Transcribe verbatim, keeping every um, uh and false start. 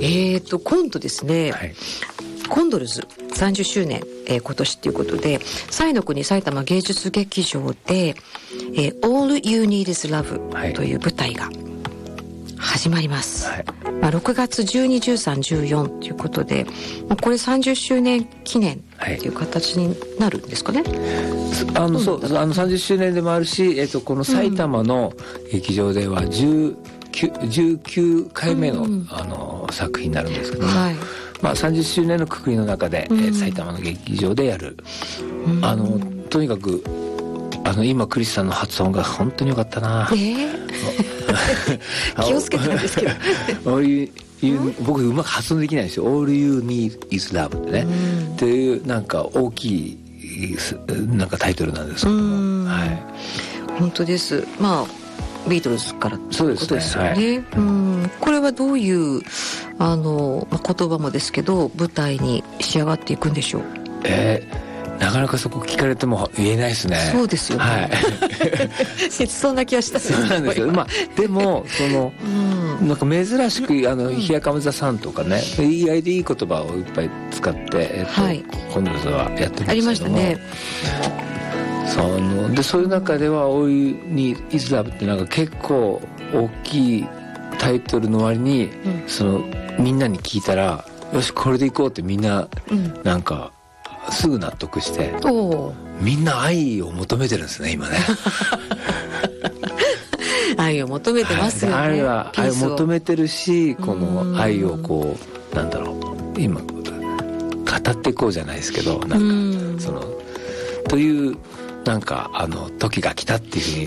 えーと今度ですね、 はい、 コンドルズさんじゅっしゅうねん、えー、今年ということで彩の国埼玉芸術劇場で、えー、All You Need Is Love という舞台が始まります、はい、まあ、ろくがつじゅうに、じゅうさん、じゅうよんということで、まあ、これさんじゅっしゅうねん記念っていう形になるんですかね、 はい、あのそうあのさんじゅっしゅうねんでもあるし、えー、とこの埼玉の劇場ではじゅうきゅう、じゅうきゅうかいめ の,、うん、あの作品になるんですけども、はい、まあ、さんじゅっしゅうねんのくくりの中で、うん、えー、埼玉の劇場でやる、うん、あのとにかくあの今クリスさんの発音が本当に良かったな、えー、 気をつけてるんですけど僕うまく発音できないんですよ。 All You Need Is Love ってね、うん、っていうなんか大きいなんかタイトルなんですけども、はい、 本当です。まあビートルズからということですよね。 そうですね、はい、 うん、これはどういうあの言葉もですけど舞台に仕上がっていくんでしょう。 えー、なかなかそこ聞かれても言えないですね。 そうですよね、はい、そんな気がしたんですよ。 そうなんですよ、まあ、でもその、うん、なんか珍しくあの、うん、ヒアカムザさんとかね、意外でいい言葉をいっぱい使って、えっと、はい、コンドルズはやってるんですけども、 ありましたね。 そのでそういう中では「All You Need Is Love」ってなんか結構大きいタイトルの割に、うん、そのみんなに聞いたらよしこれでいこうってみんな、うん、なんかすぐ納得して、みんな愛を求めてるんですね今ね愛を求めてますよね、 はい、愛は愛を求めてるし、この愛をこうなんだろう今語っていこうじゃないですけど、なんかそのというなんかあの時が来たっていうふうに